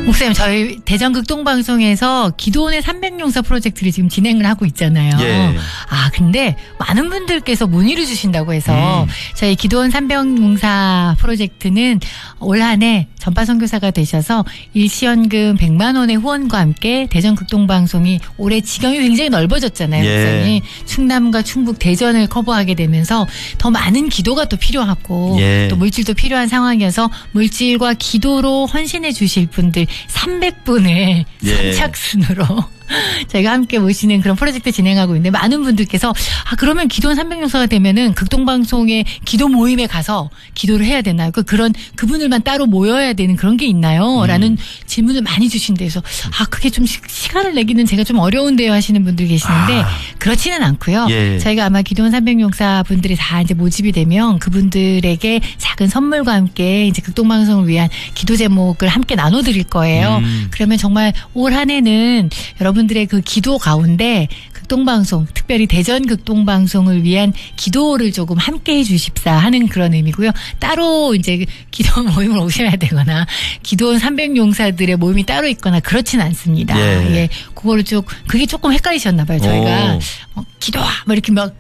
목사님, 저희 대전 극동방송에서 기도원의 300용사 프로젝트를 지금 진행을 하고 있잖아요. 예. 근데 많은 분들께서 문의를 주신다고 해서 저희 기도원 300용사 프로젝트는 올 한 해 전파 선교사가 되셔서 일시연금 100만 원의 후원과 함께 대전 극동방송이 올해 지경이 굉장히 넓어졌잖아요. 목사님. 충남과 충북, 대전을 커버하게 되면서 더 많은 기도가 또 필요하고 또 물질도 필요한 상황이어서 물질과 기도로 헌신해 주실 분들 300분을 선착순으로 저희가 함께 모시는 그런 프로젝트 진행하고 있는데, 많은 분들께서 그러면 기도원 300용사가 되면은 극동방송의 기도 모임에 가서 기도를 해야 되나요? 그분들만 따로 모여야 되는 그런 게 있나요? 라는 질문을 많이 주신대요. 그래서 그게 좀 시간을 내기는 제가 좀 어려운데요 하시는 분들 계시는데 그렇지는 않고요. 저희가 아마 기도원 300용사 분들이 다 이제 모집이 되면 그분들에게 작은 선물과 함께 이제 극동방송을 위한 기도 제목을 함께 나눠드릴 거예요. 그러면 정말 올 한 해는 여러분들의 그 기도 가운데 극동방송, 특별히 대전 극동방송을 위한 기도를 조금 함께 해 주십사 하는 그런 의미고요. 따로 이제 기도 모임을 오셔야 되거나 기도원 300용사들의 모임이 따로 있거나 그렇진 않습니다. 그거를 그게 조금 헷갈리셨나 봐요. 저희가 기도와 이렇게